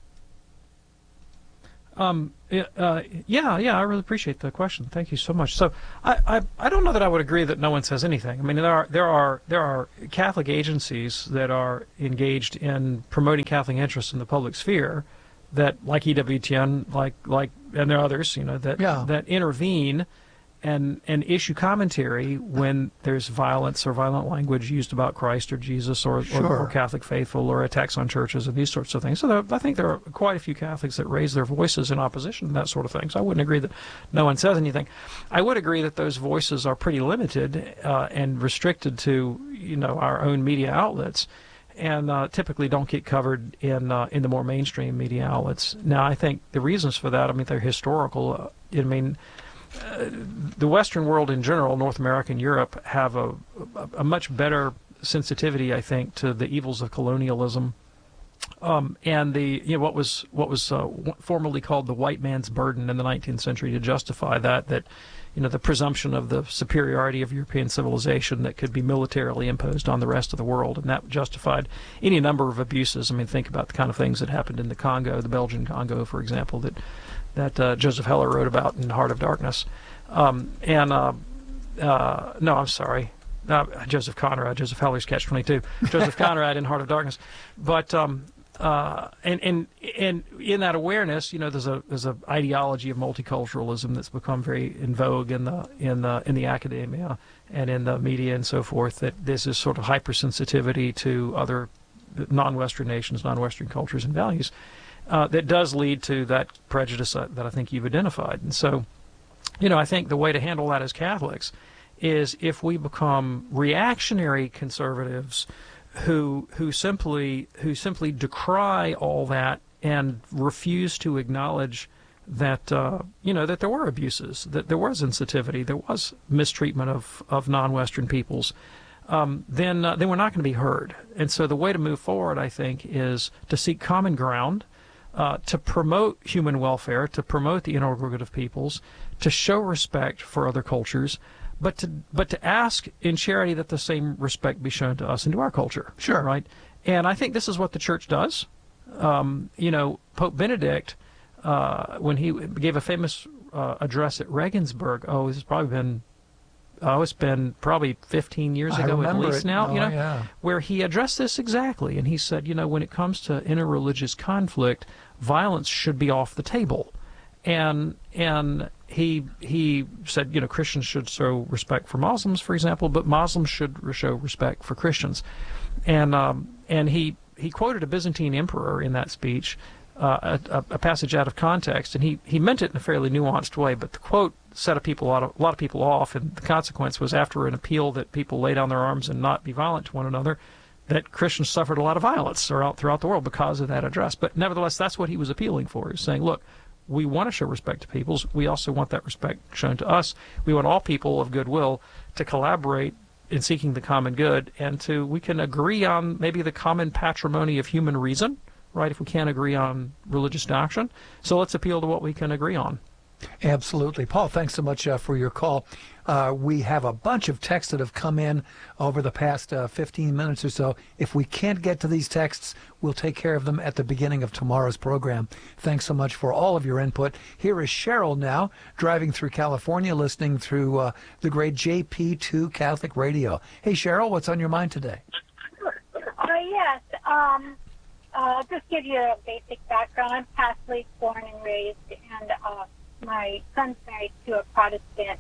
A: Um, uh, yeah, yeah, I really appreciate the question. Thank you so much. So, I, I, I don't know that I would agree that no one says anything. I mean, there are there are there are Catholic agencies that are engaged in promoting Catholic interests in the public sphere, that like E W T N, like like and there are others, you know, that
B: Yeah.
A: that intervene and and issue commentary when there's violence or violent language used about Christ or Jesus or,
B: Sure.
A: or, or Catholic faithful or attacks on churches and these sorts of things. So there, I think there are quite a few Catholics that raise their voices in opposition to that sort of thing. So I wouldn't agree that no one says anything. I would agree that those voices are pretty limited uh, and restricted to, you know, our own media outlets, and uh, typically don't get covered in uh, in the more mainstream media outlets. Now, I think the reasons for that, I mean, they're historical. Uh, I mean, uh, the Western world in general, North America and Europe, have a, a, a much better sensitivity, I think, to the evils of colonialism. Um, and the you know what was what was uh, formerly called the white man's burden in the nineteenth century, to justify that that you know the presumption of the superiority of European civilization that could be militarily imposed on the rest of the world, and that justified any number of abuses. I mean, think about the kind of things that happened in the Congo, the Belgian Congo, for example, that that uh, Joseph Heller wrote about in Heart of Darkness. Um, and uh, uh, no, I'm sorry. Uh, Joseph Conrad, Joseph Heller's Catch twenty-two, Joseph Conrad in Heart of Darkness. But um, uh, and and and in that awareness, you know, there's a there's a ideology of multiculturalism that's become very in vogue in the in the in the academia and in the media and so forth. That there's this sort of hypersensitivity to other non-Western nations, non-Western cultures and values uh, that does lead to that prejudice that, that I think you've identified. And so, you know, I think the way to handle that as Catholics is if we become reactionary conservatives who who simply who simply decry all that and refuse to acknowledge that uh, you know that there were abuses, that there was insensitivity, there was mistreatment of, of non-Western peoples, um, then uh, then we're not going to be heard. And so the way to move forward, I think, is to seek common ground, uh, to promote human welfare, to promote the integral good of peoples, to show respect for other cultures, but to but to ask in charity that the same respect be shown to us and to our culture.
B: Sure.
A: Right? And I think this is what the church does. Um, you know, Pope Benedict, uh, when he gave a famous uh, address at Regensburg, oh, this has probably been, oh, it's been probably fifteen years
B: I
A: ago at
B: remember
A: least
B: it.
A: now,
B: Oh,
A: you know,
B: yeah.
A: where he addressed this exactly. And he said, you know, when it comes to interreligious conflict, violence should be off the table. And and he he said, you know, Christians should show respect for Muslims, for example, but Muslims should show respect for Christians. And um, and he, he quoted a Byzantine emperor in that speech, uh, a, a passage out of context, and he, he meant it in a fairly nuanced way, but the quote set a, people, a, lot of, a lot of people off, and the consequence was after an appeal that people lay down their arms and not be violent to one another, that Christians suffered a lot of violence throughout, throughout the world because of that address. But nevertheless, that's what he was appealing for. He was saying, look, we want to show respect to peoples. We also want that respect shown to us. We want all people of goodwill to collaborate in seeking the common good, and to we can agree on maybe the common patrimony of human reason, right, if we can't agree on religious doctrine. So let's appeal to what we can agree on.
B: Absolutely. Paul, thanks so much uh, for your call. Uh, we have a bunch of texts that have come in over the past uh, fifteen minutes or so. If we can't get to these texts, we'll take care of them at the beginning of tomorrow's program. Thanks so much for all of your input. Here is Cheryl now, driving through California, listening through uh, the great J P two Catholic Radio. Hey, Cheryl, what's on your mind today?
P: Uh, yes. Um, uh, just give you a basic background. I'm Catholic, born and raised, and uh, my son's married to a Protestant.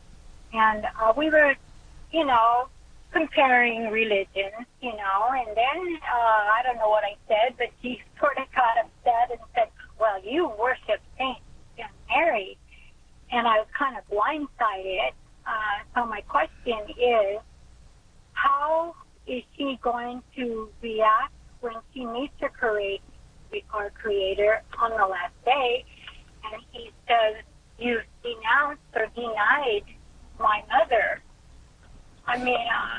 P: And uh, we were, you know, comparing religions, you know, and then uh, I don't know what I said, but he sort of got upset and said, well, you worship Saint Mary. And I was kind of blindsided. Uh, so my question is, how is she going to react when she meets her create, our Creator on the last day, and he says, you've denounced or denied my mother. I mean, uh,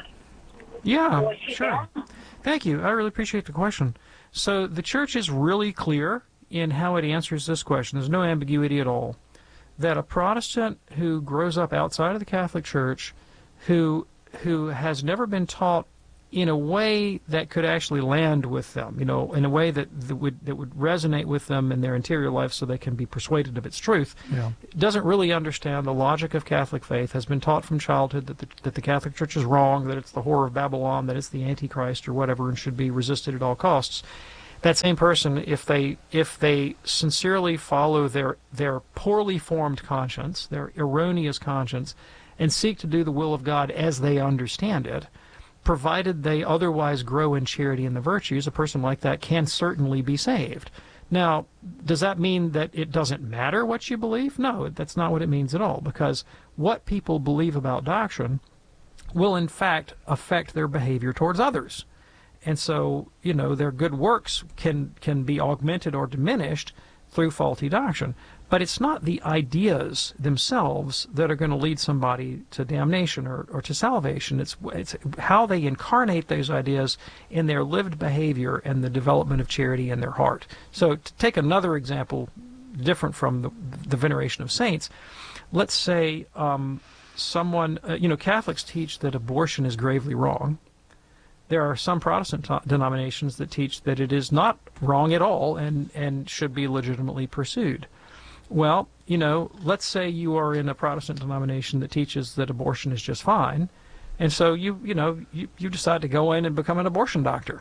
A: Yeah,
P: was she
A: sure.
P: there?
A: Thank you. I really appreciate the question. So the church is really clear in how it answers this question. There's no ambiguity at all. That a Protestant who grows up outside of the Catholic Church, who who has never been taught in a way that could actually land with them, you know, in a way that, that would that would resonate with them in their interior life so they can be persuaded of its truth,
B: Yeah.
A: doesn't really understand the logic of Catholic faith, has been taught from childhood that the, that the Catholic Church is wrong, that it's the whore of Babylon, that it's the Antichrist or whatever, and should be resisted at all costs. That same person, if they if they sincerely follow their their poorly formed conscience, their erroneous conscience, and seek to do the will of God as they understand it, provided they otherwise grow in charity and the virtues, a person like that can certainly be saved. Now, does that mean that it doesn't matter what you believe? No, that's not what it means at all, because what people believe about doctrine will in fact affect their behavior towards others. And so, you know, their good works can can be augmented or diminished through faulty doctrine. But it's not the ideas themselves that are going to lead somebody to damnation or, or to salvation. It's, it's how they incarnate those ideas in their lived behavior and the development of charity in their heart. So to take another example different from the, the veneration of saints, let's say um, someone, uh, you know, Catholics teach that abortion is gravely wrong. There are some Protestant denominations that teach that it is not wrong at all and, and should be legitimately pursued. Well, you know, let's say you are in a Protestant denomination that teaches that abortion is just fine, and so you, you know, you, you decide to go in and become an abortion doctor,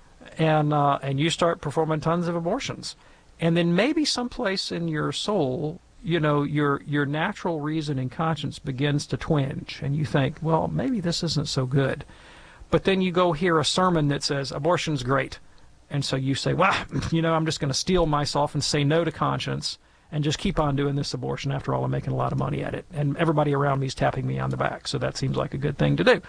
A: and uh, and you start performing tons of abortions, and then maybe someplace in your soul, you know, your your natural reason and conscience begins to twinge, and you think, well, maybe this isn't so good. But then you go hear a sermon that says abortion's great. And so you say, well, you know, I'm just going to steel myself and say no to conscience and just keep on doing this abortion. After all, I'm making a lot of money at it. And everybody around me is tapping me on the back. So that seems like a good thing to do.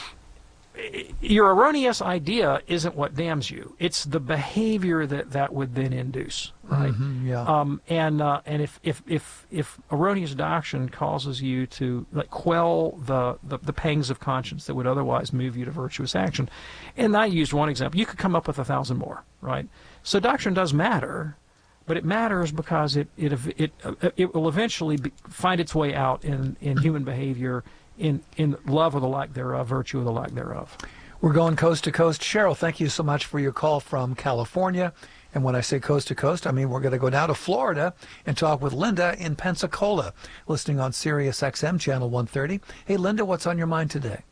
A: Your erroneous idea isn't what damns you. It's the behavior that that would then induce, right?
B: Mm-hmm, yeah.
A: Um, and uh, and if, if if if erroneous doctrine causes you to like quell the, the the pangs of conscience that would otherwise move you to virtuous action, and I used one example, you could come up with a thousand more, right? So doctrine does matter, but it matters because it it it it will eventually be, find its way out in in human behavior. In, in love or the lack thereof, virtue or the lack thereof.
B: We're going coast to coast. Cheryl, thank you so much for your call from California. And when I say coast to coast, I mean we're going to go down to Florida and talk with Linda in Pensacola, listening on Sirius X M Channel one thirty. Hey, Linda, what's on your mind today?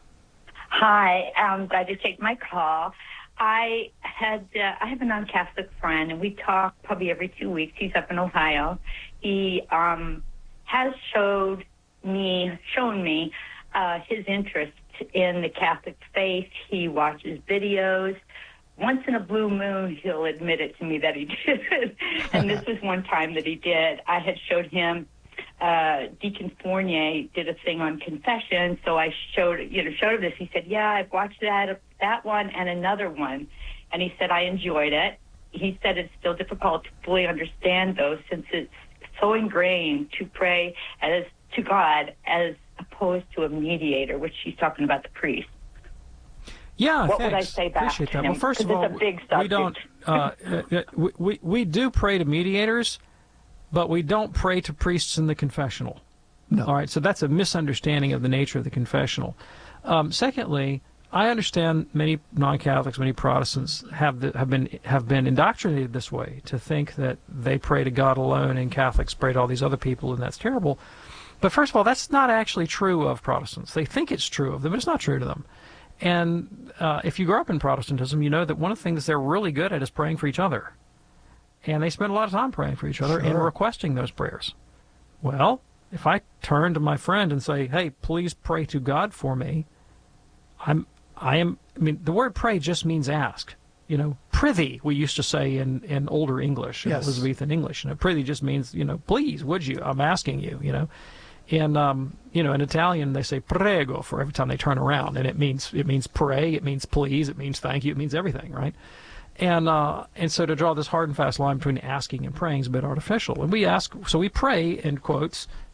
Q: Hi, I'm glad to take my call. I had uh, I have a non-Catholic friend, and we talk probably every two weeks. He's up in Ohio. He um, has showed me shown me uh, his interest in the Catholic faith. He watches videos. Once in a blue moon, he'll admit it to me that he did. And this was one time that he did. I had showed him uh, Deacon Fournier did a thing on confession, so I showed you know showed him this. He said, "Yeah, I've watched that that one and another one," and he said I enjoyed it. He said it's still difficult to fully understand those since it's so ingrained to pray as to God as opposed to a mediator, which she's talking about the priest.
A: Yeah,
Q: what
A: thanks.
Q: would I say back
A: Appreciate
Q: to
A: that.
Q: him?
A: Well, first of
Q: 'Cause
A: all,
Q: it's a big
A: we
Q: subject.
A: don't. Uh, uh, we, we we do pray to mediators, but we don't pray to priests in the confessional.
B: No.
A: All right, so that's a misunderstanding of the nature of the confessional. Um, secondly, I understand many non-Catholics, many Protestants have the, have been have been indoctrinated this way to think that they pray to God alone and Catholics pray to all these other people, and that's terrible. But first of all, that's not actually true of Protestants. They think it's true of them, but it's not true to them. And uh, if you grew up in Protestantism, you know that one of the things they're really good at is praying for each other. And they spend a lot of time praying for each other
B: Sure.
A: and requesting those prayers. Well, if I turn to my friend and say, hey, please pray to God for me, I'm, I am, I mean, the word pray just means ask. You know, prithee, we used to say in, in older English, in
B: Yes.
A: Elizabethan English. You know, prithee just means, you know, please, would you? I'm asking you, you know. In um, you know, in Italian they say prego for every time they turn around, and it means it means pray, it means please, it means thank you, it means everything, right? And uh, and so to draw this hard and fast line between asking and praying is a bit artificial. And we ask, so we pray in quotes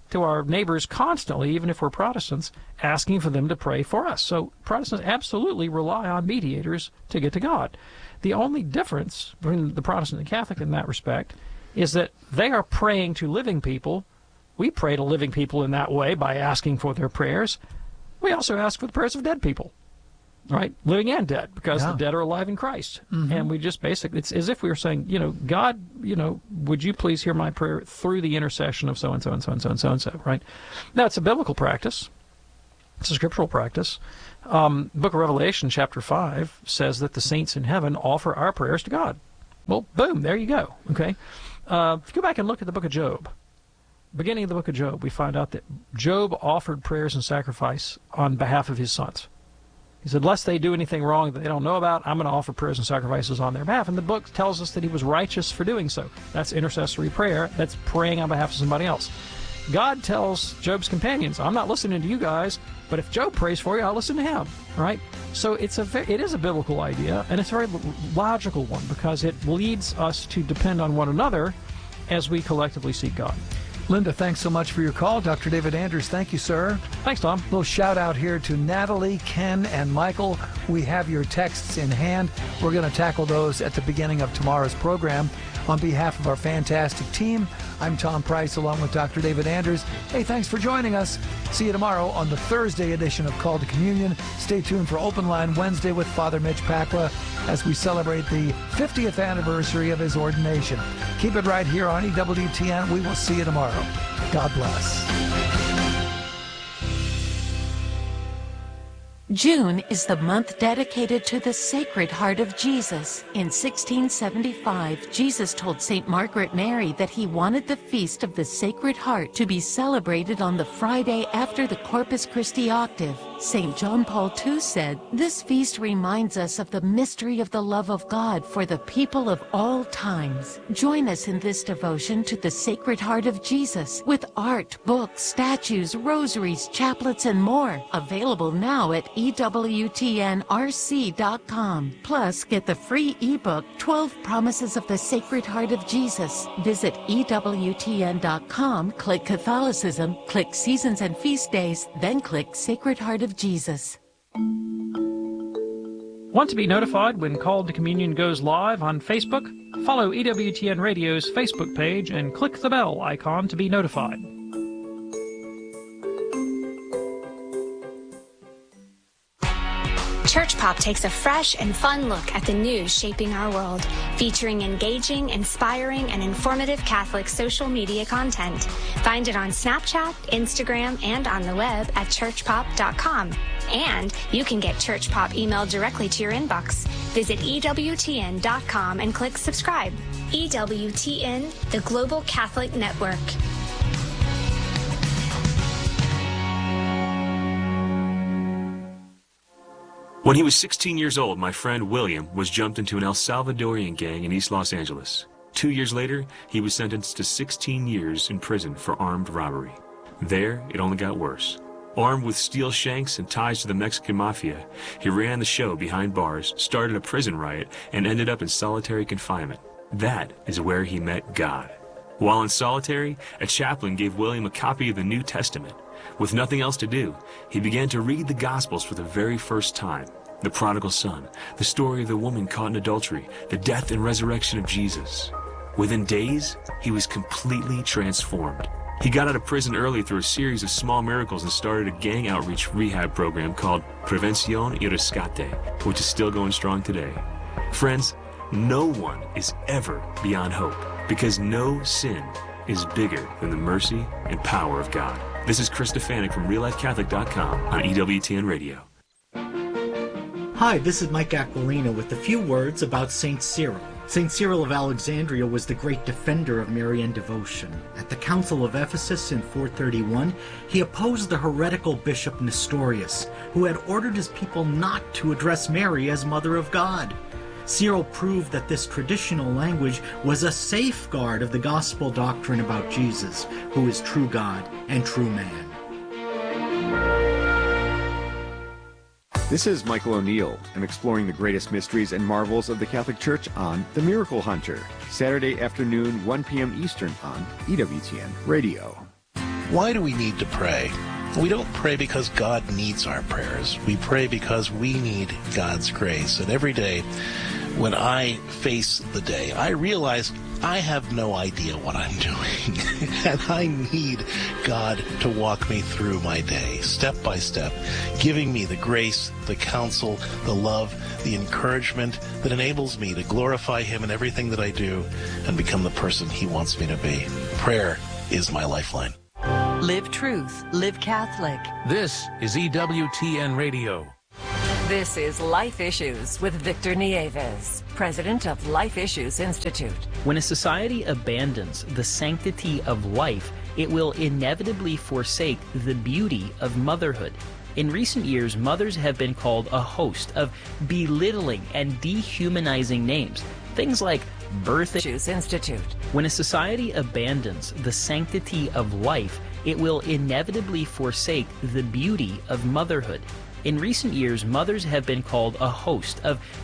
A: to our neighbors constantly, even if we're Protestants, asking for them to pray for us. So Protestants absolutely rely on mediators to get to God. The only difference between the Protestant and Catholic in that respect is that they are praying to living people. We pray to living people in that way by asking for their prayers. We also ask for the prayers of dead people, right? Living and dead, because
B: Yeah.
A: the dead are alive in Christ.
B: Mhm.
A: And we just basically, it's as if we were saying, you know, God, you know, would you please hear my prayer through the intercession of so-and-so and so-and-so and so-and-so, right? Now, it's a biblical practice. It's a scriptural practice. Um, Book of Revelation, chapter five, says that the saints in heaven offer our prayers to God. Well, boom, there you go, okay? Uh, if you go back and look at the book of Job, beginning of the book of Job, we find out that Job offered prayers and sacrifice on behalf of his sons. He said, lest they do anything wrong that they don't know about, I'm going to offer prayers and sacrifices on their behalf. And the book tells us that he was righteous for doing so. That's intercessory prayer. That's praying on behalf of somebody else. God tells Job's companions, I'm not listening to you guys, but if Job prays for you, I'll listen to him, right? So it's a ve- it is a biblical idea, and it's a very lo- logical one, because it leads us to depend on one another as we collectively seek God.
B: Linda, thanks so much for your call. Doctor David Anders, thank you, sir.
A: Thanks, Tom.
B: A little shout out here to Natalie, Ken, and Michael. We have your texts in hand. We're going to tackle those at the beginning of tomorrow's program. On behalf of our fantastic team, I'm Tom Price along with Doctor David Anders. Hey, thanks for joining us. See you tomorrow on the Thursday edition of Call to Communion. Stay tuned for Open Line Wednesday with Father Mitch Pacwa as we celebrate the fiftieth anniversary of his ordination. Keep it right here on E W T N. We will see you tomorrow. God bless.
R: June is the month dedicated to the Sacred Heart of Jesus. In sixteen seventy-five, Jesus told Saint Margaret Mary that he wanted the Feast of the Sacred Heart to be celebrated on the Friday after the Corpus Christi octave. Saint John Paul the Second said, "This feast reminds us of the mystery of the love of God for the people of all times." Join us in this devotion to the Sacred Heart of Jesus with art, books, statues, rosaries, chaplets, and more. Available now at E W T N R C dot com. Plus, get the free ebook, twelve Promises of the Sacred Heart of Jesus. Visit E W T N dot com, click Catholicism, click Seasons and Feast Days, then click Sacred Heart of Jesus.
A: Want to be notified when Called to Communion goes live on Facebook? Follow E W T N Radio's Facebook page and click the bell icon to be notified.
J: Church Pop takes a fresh and fun look at the news shaping our world, featuring engaging, inspiring, and informative Catholic social media content. Find it on Snapchat, Instagram, and on the web at church pop dot com. And you can get Church Pop emailed directly to your inbox. Visit E W T N dot com and click subscribe. E W T N, the Global Catholic Network.
S: When he was sixteen years old, my friend William was jumped into an El Salvadorian gang in East Los Angeles. Two years later, he was sentenced to sixteen years in prison for armed robbery. There, it only got worse. Armed with steel shanks and ties to the Mexican mafia, he ran the show behind bars, started a prison riot, and ended up in solitary confinement. That is where he met God. While in solitary, a chaplain gave William a copy of the New Testament. With nothing else to do, he began to read the Gospels for the very first time. The prodigal son, the story of the woman caught in adultery, the death and resurrection of Jesus. Within days, he was completely transformed. He got out of prison early through a series of small miracles and started a gang outreach rehab program called Prevención y Rescate, which is still going strong today. Friends, no one is ever beyond hope, because no sin is bigger than the mercy and power of God. This is Chris Stefanik from Real Life Catholic dot com on E W T N Radio.
F: Hi, this is Mike Aquilina with a few words about Saint Cyril. Saint Cyril of Alexandria was the great defender of Marian devotion. At the Council of Ephesus in four thirty-one, he opposed the heretical bishop Nestorius, who had ordered his people not to address Mary as Mother of God. Cyril proved that this traditional language was a safeguard of the gospel doctrine about Jesus, who is true God and true man.
T: This is Michael O'Neill. I'm exploring the greatest mysteries and marvels of the Catholic Church on The Miracle Hunter, Saturday afternoon, one p.m. Eastern on E W T N Radio.
U: Why do we need to pray? We don't pray because God needs our prayers. We pray because we need God's grace. And every day when I face the day, I realize I have no idea what I'm doing. And I need God to walk me through my day, step by step, giving me the grace, the counsel, the love, the encouragement that enables me to glorify Him in everything that I do and become the person He wants me to be. Prayer is my lifeline.
E: Live truth, live Catholic.
H: This is E W T N Radio.
V: This is Life Issues with Victor Nieves, president of Life Issues Institute.
W: When a society abandons the sanctity of life, it will inevitably forsake the beauty of motherhood. In recent years, mothers have been called a host of belittling and dehumanizing names. Things like Birth
V: Issues Institute.
W: When a society abandons the sanctity of life, it will inevitably forsake the beauty of motherhood. In recent years, mothers have been called a host of